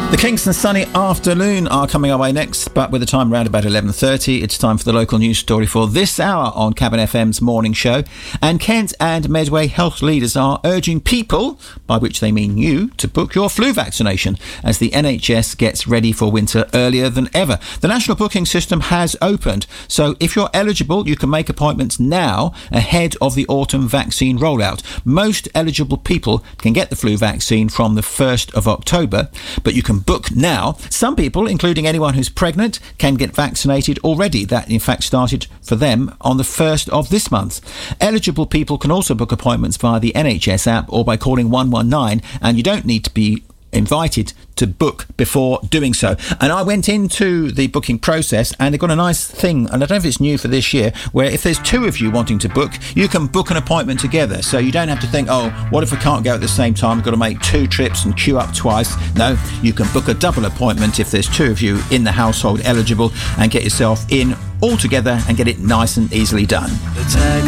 The Kingston Sunny Afternoon are coming our way next, but with the time around about 11:30, it's time for the local news story for this hour on Cabin FM's morning show. And Kent and Medway health leaders are urging people, by which they mean you, to book your flu vaccination as the NHS gets ready for winter earlier than ever. The national booking system has opened, so if you're eligible, you can make appointments now ahead of the autumn vaccine rollout. Most eligible people can get the flu vaccine from the 1st of October, but you can book now. Some people, including anyone who's pregnant, can get vaccinated already. That, in fact, started for them on the 1st of this month. Eligible people can also book appointments via the NHS app or by calling 119, and you don't need to be invited to book before doing so. And I went into the booking process and they've got a nice thing, and I don't know if it's new for this year, where if there's two of you wanting to book, you can book an appointment together. So you don't have to think, oh, what if I can't go at the same time? I've got to make two trips and queue up twice. No, you can book a double appointment if there's two of you in the household eligible and get yourself in all together and get it nice and easily done.